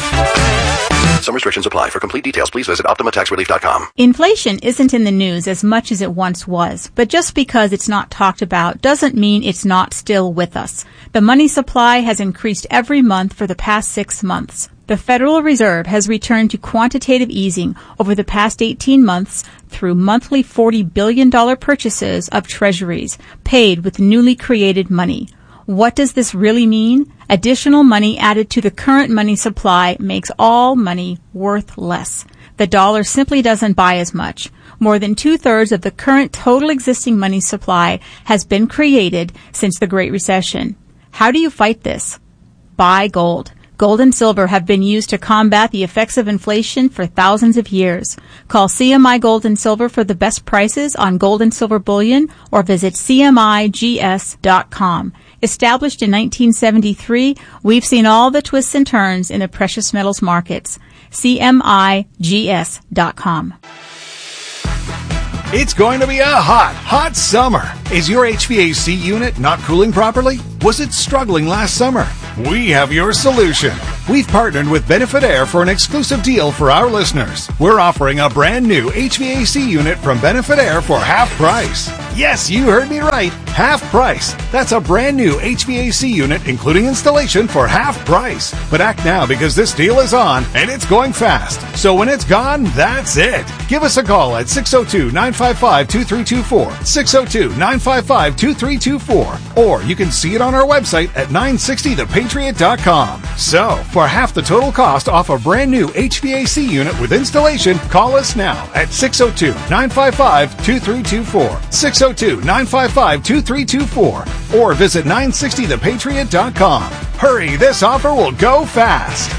Some restrictions apply. For complete details, please visit optima tax relief dot com. Inflation isn't in the news as much as it once was, but just because it's not talked about doesn't mean it's not still with us. The money supply has increased every month for the past six months. The Federal Reserve has returned to quantitative easing over the past eighteen months through monthly forty billion dollars purchases of treasuries paid with newly created money. What does this really mean? Additional money added to the current money supply makes all money worth less. The dollar simply doesn't buy as much. More than two-thirds of the current total existing money supply has been created since the Great Recession. How do you fight this? Buy gold. Gold and silver have been used to combat the effects of inflation for thousands of years. Call C M I Gold and Silver for the best prices on gold and silver bullion or visit C M I G S dot com. Established in nineteen seventy-three, we've seen all the twists and turns in the precious metals markets. C M I G S dot com. It's going to be a hot, hot summer. Is your H V A C unit not cooling properly? Was it struggling last summer? We have your solution. We've partnered with Benefit Air for an exclusive deal for our listeners. We're offering a brand new H V A C unit from Benefit Air for half price. Yes, you heard me right. Half price. That's a brand new H V A C unit, including installation, for half price. But act now because this deal is on and it's going fast. So when it's gone, that's it. Give us a call at six oh two, nine five five, two three two four, six oh two, nine five five, two three two four, or you can see it on our website at nine sixty the patriot dot com. So, for half the total cost off a brand new H V A C unit with installation, call us now at six oh two, nine five five, two three two four, six oh two, nine five five, two three two four, or visit nine sixty the patriot dot com. Hurry, this offer will go fast.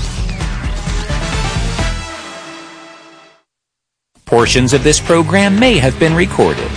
Portions of this program may have been recorded.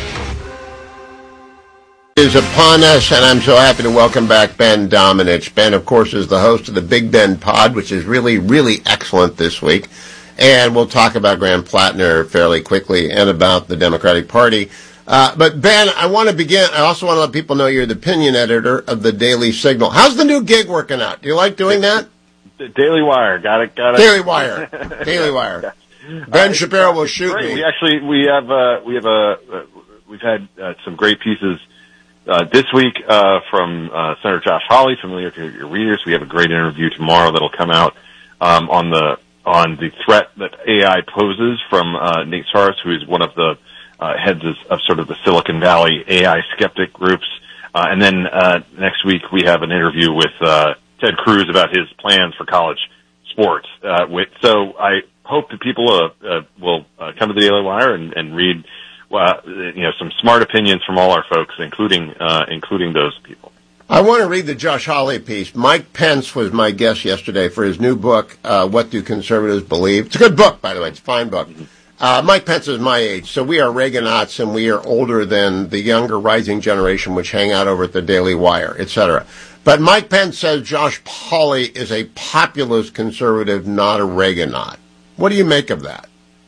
Is upon us, and I'm so happy to welcome back Ben Domenech. Ben, of course, is the host of the Big Ben Pod, which is really, really excellent this week. And we'll talk about Graham Plattner fairly quickly and about the Democratic Party. Uh, but, Ben, I want to begin. I also want to let people know you're the opinion editor of the Daily Signal. How's the new gig working out? Do you like doing that? Daily Wire. Got it, got it. Daily Wire. Daily Wire. Ben uh, Shapiro will shoot great. me. We actually, we have, uh, we have a, uh, we've had uh, some great pieces uh, this week uh, from uh, Senator Josh Hawley, familiar to your readers. We have a great interview tomorrow that'll come out um, on the on the threat that A I poses from uh, Nate Saros, who is one of the uh, heads of, of sort of the Silicon Valley A I skeptic groups. Uh, and then uh, next week we have an interview with uh, Ted Cruz about his plans for college sports. Uh, with, so I hope that people uh, uh, will uh, come to the Daily Wire and, and read, uh, you know, some smart opinions from all our folks, including uh, including those people. I want to read the Josh Hawley piece. Mike Pence was my guest yesterday for his new book, uh, What Do Conservatives Believe? It's a good book, by the way. It's a fine book. Uh, Mike Pence is my age, so we are Reaganauts, and we are older than the younger rising generation, which hang out over at the Daily Wire, et cetera. But Mike Pence says Josh Hawley is a populist conservative, not a Reaganaut. What do you make of that?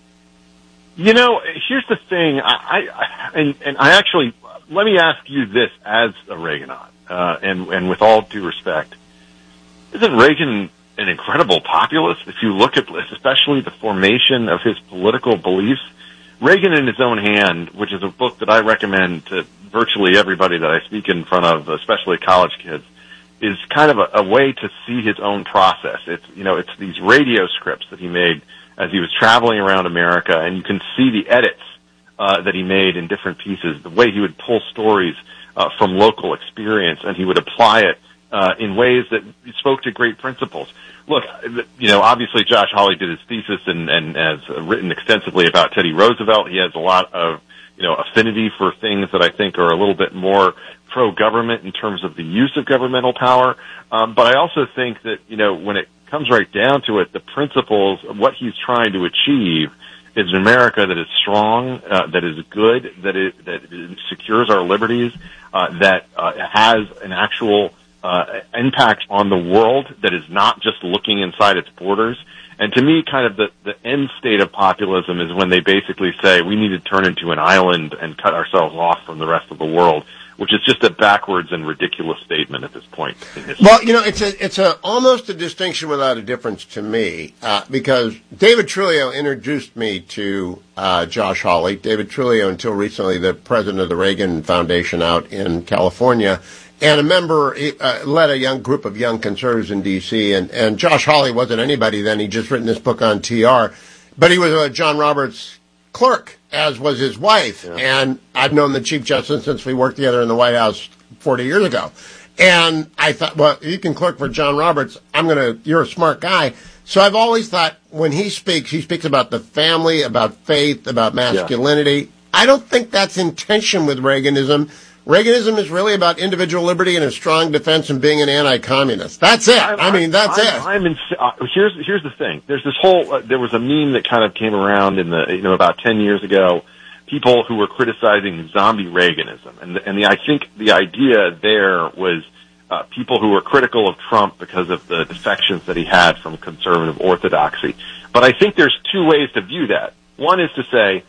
You know, here's the thing. I, I and, and I actually, let me ask you this as a Reaganaut, uh, and, and with all due respect, isn't Reagan an incredible populist? If you look at especially the formation of his political beliefs, Reagan in His Own Hand, which is a book that I recommend to virtually everybody that I speak in front of, especially college kids, is kind of a, a way to see his own process. It's, you know, it's these radio scripts that he made as he was traveling around America, and you can see the edits uh, that he made in different pieces, the way he would pull stories uh, from local experience, and he would apply it uh, in ways that spoke to great principles. Look, you know, obviously Josh Hawley did his thesis and, and has written extensively about Teddy Roosevelt. He has a lot of, you know, affinity for things that I think are a little bit more pro-government in terms of the use of governmental power. Um, but I also think that, you know, when it comes right down to it, the principles of what he's trying to achieve is an America that is strong, uh, that is good, that it, that it secures our liberties, uh, that uh, has an actual uh, impact on the world, that is not just looking inside its borders. And to me, kind of the, the end state of populism is when they basically say we need to turn into an island and cut ourselves off from the rest of the world, which is just a backwards and ridiculous statement at this point. Well, you know, it's a it's a almost a distinction without a difference to me, uh, because David Trujillo introduced me to uh, Josh Hawley. David Trujillo, until recently, the president of the Reagan Foundation out in California, and a member, uh, led a young group of young conservatives in D C, and, and Josh Hawley wasn't anybody then. He'd just written this book on T R, but he was a John Roberts clerk, as was his wife. Yeah. And I've known the Chief Justice since we worked together in the White House forty years ago. And I thought, well, you can clerk for John Roberts. I'm going to, you're a smart guy. So I've always thought when he speaks, he speaks about the family, about faith, about masculinity. Yeah. I don't think that's in tension with Reaganism. Reaganism is really about individual liberty and a strong defense and being an anti-communist. That's it. I'm, I mean, that's I'm, it. I'm in, uh, here's here's the thing. There's this whole. Uh, there was a meme that kind of came around in the you know about ten years ago. People who were criticizing zombie Reaganism, and the, and the I think the idea there was uh, people who were critical of Trump because of the defections that he had from conservative orthodoxy. But I think there's two ways to view that. One is to say,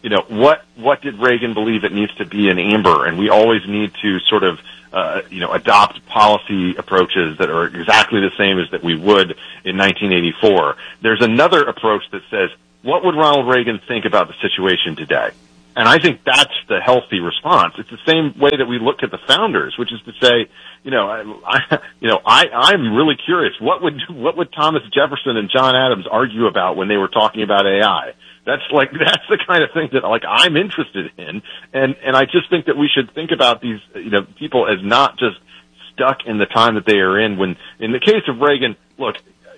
you know, what what did Reagan believe it needs to be in amber? And we always need to sort of, uh, you know, adopt policy approaches that are exactly the same as that we would in nineteen eighty-four. There's another approach that says, what would Ronald Reagan think about the situation today? And I think that's the healthy response. It's the same way that we look at the founders, which is to say, you know, I, I you know, I, I'm really curious. What would what would Thomas Jefferson and John Adams argue about when they were talking about A I? That's like that's the kind of thing that like I'm interested in, and and I just think that we should think about these, you know, people as not just stuck in the time that they are in. When in the case of Reagan, look,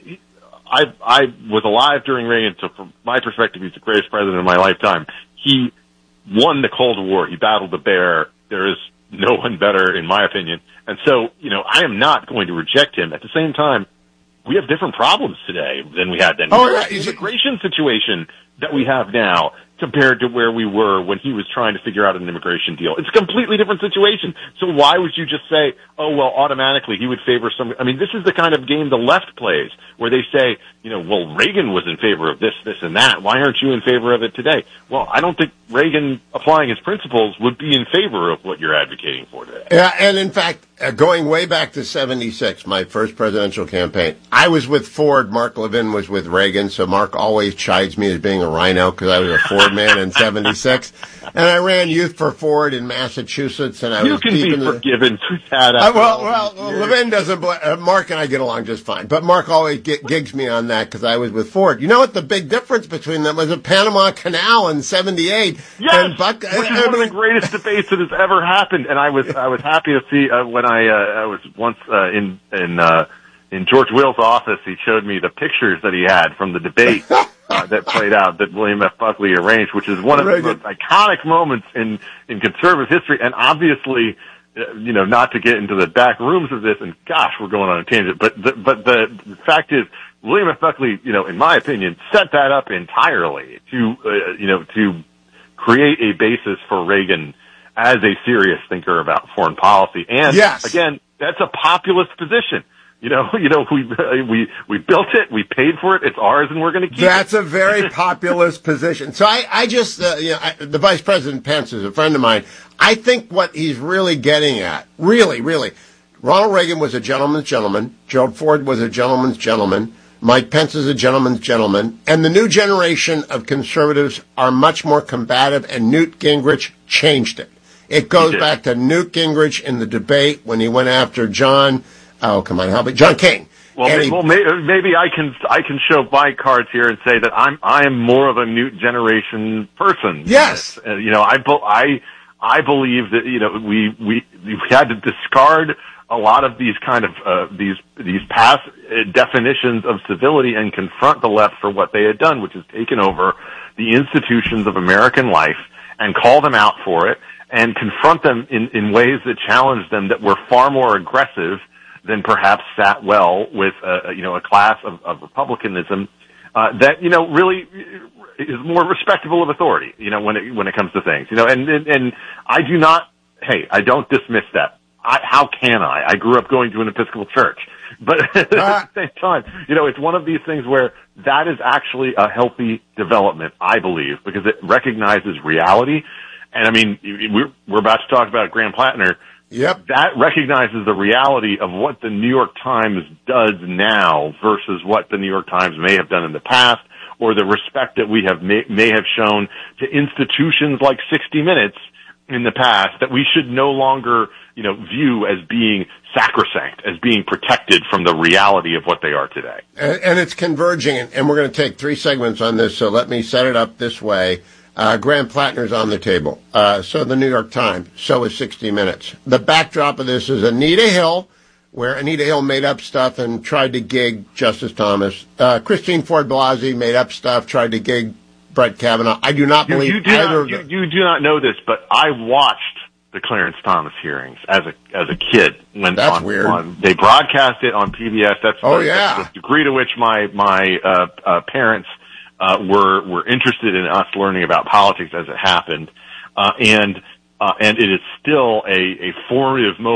I I was alive during Reagan, so from my perspective, he's the greatest president of my lifetime. He won the Cold War. He battled the bear. There is no one better, in my opinion. And so, you know, I am not going to reject him. At the same time, we have different problems today than we had then. Oh, yeah. The immigration situation that we have now compared to where we were when he was trying to figure out an immigration deal. It's a completely different situation. So why would you just say, oh, well, automatically he would favor some... I mean, this is the kind of game the left plays, where they say, you know, well, Reagan was in favor of this, this, and that. Why aren't you in favor of it today? Well, I don't think Reagan applying his principles would be in favor of what you're advocating for today. Yeah, and in fact, uh, going way back to seventy-six, my first presidential campaign, I was with Ford. Mark Levin was with Reagan, so Mark always chides me as being a rhino because I was a Ford man in seventy-six. And I ran Youth for Ford in Massachusetts, and I you was can deep be in the... forgiven for that. Uh, well, well, well Levin doesn't... Uh, Mark and I get along just fine, but Mark always get, gigs me on that because I was with Ford. You know what the big difference between them was? The Panama Canal in seventy-eight. Yes, and Buck, which I, is I one mean, of the greatest debates that has ever happened. And I was I was happy to see uh, when I uh, I was once uh, in in uh, in George Will's office. He showed me the pictures that he had from the debate uh, that played out that William F. Buckley arranged, which is one of the most iconic moments in in conservative history. And obviously, uh, you know, not to get into the back rooms of this. And gosh, we're going on a tangent. But the, but the, the fact is, William F. Buckley, you know, in my opinion, set that up entirely to, uh, you know, to create a basis for Reagan as a serious thinker about foreign policy. And yes. again, that's a populist position. You know, you know, we we we built it, we paid for it, it's ours, and we're going to keep That's it. a very populist position. So I, I just, uh, you know, I, the Vice President Pence is a friend of mine. I think what he's really getting at, really, really, Ronald Reagan was a gentleman's gentleman. Gerald Ford was a gentleman's gentleman. Mike Pence is a gentleman's gentleman. And the new generation of conservatives are much more combative, and Newt Gingrich changed it. It goes back to Newt Gingrich in the debate when he went after John, oh, come on, help me, John King. Well, And may, he- well, may, maybe I can I can show my cards here and say that I'm I am more of a Newt generation person. Yes. Uh, you know, I be- I I believe that you know we we we had to discard a lot of these kind of uh, these these past uh, definitions of civility and confront the left for what they had done, which is taken over the institutions of American life and call them out for it and confront them in, in ways that challenge them, that were far more aggressive than perhaps sat well with uh, you know a class of, of republicanism uh, that you know really is more respectable of authority. You know when it when it comes to things. You know, and and, and I do not. Hey, I don't dismiss that. I, how can I? I grew up going to an Episcopal church. But at the same time, you know, it's one of these things where that is actually a healthy development, I believe, because it recognizes reality. And I mean, we're, we're about to talk about Graham Plattner. Yep. That recognizes the reality of what the New York Times does now versus what the New York Times may have done in the past, or the respect that we have may, may have shown to institutions like sixty minutes in the past that we should no longer, you know, view as being sacrosanct, as being protected from the reality of what they are today. And, and it's converging, and, and we're going to take three segments on this, so let me set it up this way. Uh, Graham Plattner's on the table. Uh, so the New York Times. So is sixty minutes. The backdrop of this is Anita Hill, where Anita Hill made up stuff and tried to gig Justice Thomas. Uh, Christine Ford Blasey made up stuff, tried to gig Brett Kavanaugh. I do not You, believe you do either not, of you, them. you do not know this, but I watched the Clarence Thomas hearings as a as a kid. When That's on, weird. On, they broadcast it on P B S. That's Oh, the, yeah. that's the degree to which my my uh, uh, parents uh, were were interested in us learning about politics as it happened, uh, and uh, and it is still a, a formative moment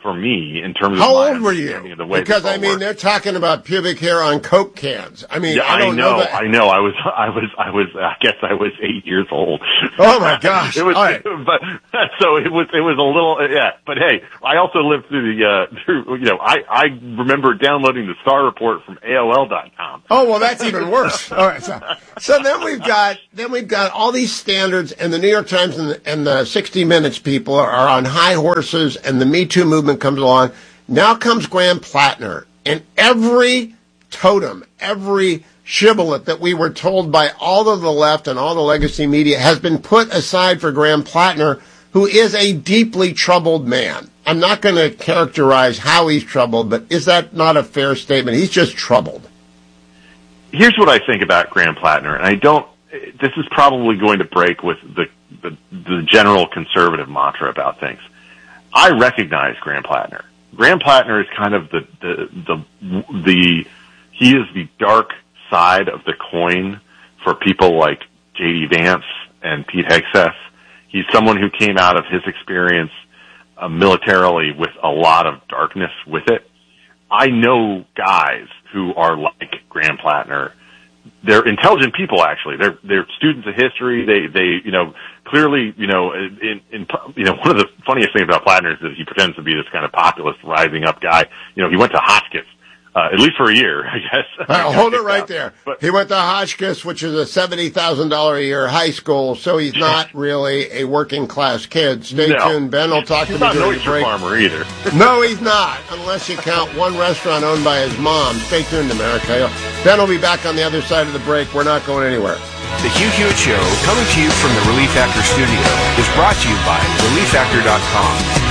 for me in terms How of my old were understanding you? of the way Because this all I mean, works. they're talking about pubic hair on Coke cans. I mean, Yeah, I don't know, know. that. I know. I was, I was, I was. I guess I was eight years old. Oh my gosh! it was, All right. but so it was. It was a little, yeah. But hey, I also lived through the, uh, through, you know, I, I remember downloading the Star Report from A O L dot com. Oh well, that's even worse. All right. So, so then we've got then we've got all these standards, and the New York Times and the, and the sixty minutes people are, are on high horses, and the Me Too movement comes along. Now comes Graham Plattner, and every totem, every shibboleth that we were told by all of the left and all the legacy media has been put aside for Graham Plattner, who is a deeply troubled man. I'm not going to characterize how he's troubled, but is that not a fair statement? He's just troubled. Here's what I think about Graham Plattner, and I don't, this is probably going to break with the, the, the general conservative mantra about things. I recognize Graham Plattner. Graham Plattner is kind of the, the, the, the, he is the dark side of the coin for people like J D Vance and Pete Hegseth. He's someone who came out of his experience uh, militarily with a lot of darkness with it. I know guys who are like Graham Plattner. They're intelligent people, actually. They're they're students of history. They they you know clearly you know in, in you know one of the funniest things about Plattner is that he pretends to be this kind of populist, rising up guy. You know, he went to Hotchkiss. Uh, at least for a year, I guess. Right, hold it right there. But he went to Hotchkiss, which is a seventy thousand dollars a year high school, so he's not really a working class kid. Stay no. tuned. Ben will talk he's to me during during the the break. Farmer either. No, he's not, unless you count one restaurant owned by his mom. Stay tuned, America. Ben will be back on the other side of the break. We're not going anywhere. The Hugh Hewitt Show, coming to you from the Relief Factor studio, is brought to you by relief factor dot com.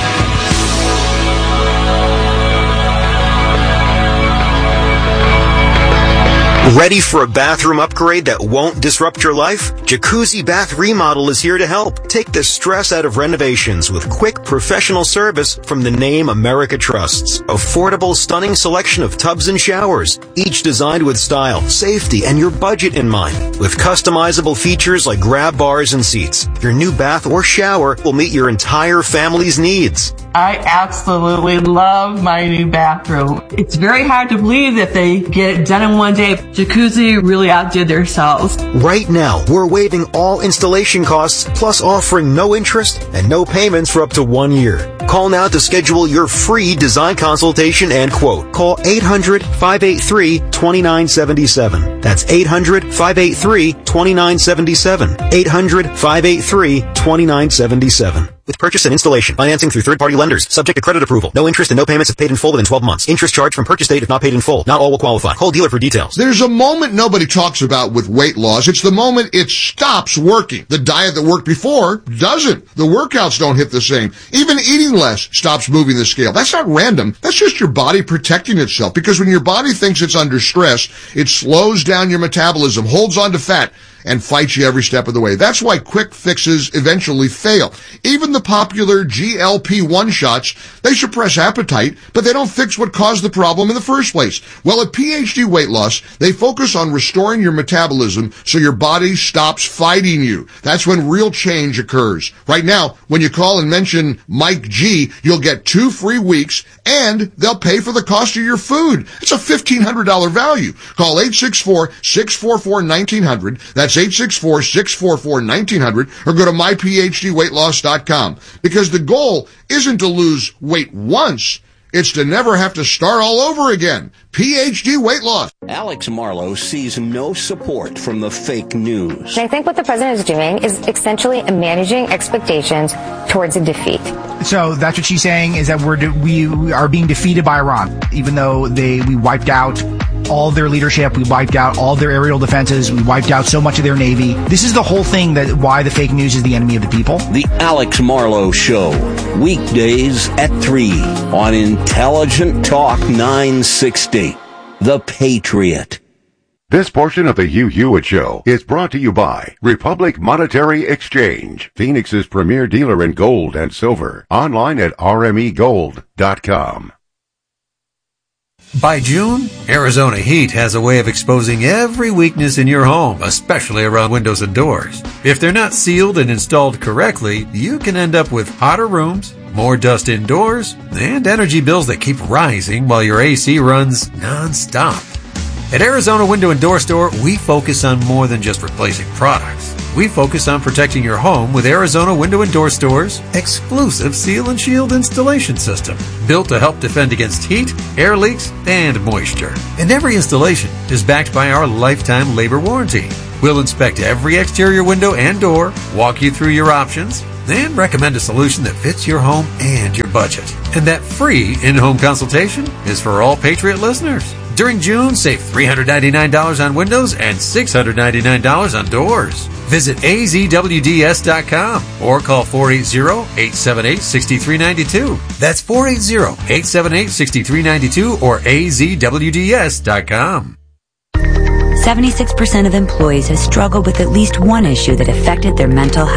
Ready for a bathroom upgrade that won't disrupt your life? Jacuzzi Bath Remodel is here to help. Take the stress out of renovations with quick professional service from the name America trusts. Affordable, stunning selection of tubs and showers, each designed with style, safety, and your budget in mind. With customizable features like grab bars and seats, your new bath or shower will meet your entire family's needs. I absolutely love my new bathroom. It's very hard to believe that they get it done in one day. Jacuzzi really outdid themselves. Right now, we're waiving all installation costs, plus offering no interest and no payments for up to one year. Call now to schedule your free design consultation and quote. Call eight hundred, five eight three, two nine seven seven. That's eight hundred, five eight three, two nine seven seven. eight hundred, five eight three, two nine seven seven. With purchase and installation, financing through third-party lenders, subject to credit approval. No interest and no payments if paid in full within twelve months. Interest charged from purchase date if not paid in full. Not all will qualify. Call dealer for details. There's a moment nobody talks about with weight loss. It's the moment it stops working. The diet that worked before doesn't. The workouts don't hit the same. Even eating less stops moving the scale. That's not random. That's just your body protecting itself. Because when your body thinks it's under stress, it slows down your metabolism, holds on to fat, and fights you every step of the way. That's why quick fixes eventually fail. Even the popular G L P one shots, they suppress appetite, but they don't fix what caused the problem in the first place. Well, at P H D Weight Loss, they focus on restoring your metabolism so your body stops fighting you. That's when real change occurs. Right now, when you call and mention Mike G, you'll get two free weeks, and they'll pay for the cost of your food. It's a fifteen hundred dollars value. Call eight six four, six four four, one nine zero zero. That's eight six four, six four four, one nine zero zero, or go to my p h d weight loss dot com. Because the goal isn't to lose weight once, it's to never have to start all over again. P H D Weight Loss. Alex Marlow sees no support from the fake news. I think what the president is doing is essentially managing expectations towards a defeat. So that's what she's saying, is that we're de- we, we are being defeated by Iran, even though they we wiped out all their leadership, we wiped out all their aerial defenses, we wiped out so much of their navy. This is the whole thing, that why the fake news is the enemy of the people. The Alex Marlow Show, weekdays at three on Intelligent Talk nine sixty. The Patriot. This portion of the Hugh Hewitt Show is brought to you by Republic Monetary Exchange, Phoenix's premier dealer in gold and silver. Online at r m e gold dot com. By June, Arizona Heat has a way of exposing every weakness in your home, especially around windows and doors. If they're not sealed and installed correctly, you can end up with hotter rooms, more dust indoors, and energy bills that keep rising while your A C runs non-stop. At Arizona Window and Door Store, we focus on more than just replacing products. We focus on protecting your home with Arizona Window and Door Store's exclusive Seal and Shield installation system, built to help defend against heat, air leaks, and moisture. And every installation is backed by our lifetime labor warranty. We'll inspect every exterior window and door, walk you through your options, and recommend a solution that fits your home and your budget. And that free in-home consultation is for all Patriot listeners. During June, save three hundred ninety-nine dollars on windows and six hundred ninety-nine dollars on doors. Visit A Z W D S dot com or call four eight zero, eight seven eight, six three nine two. That's four eight zero, eight seven eight, six three nine two or A Z W D S dot com. seventy-six percent of employees have struggled with at least one issue that affected their mental health.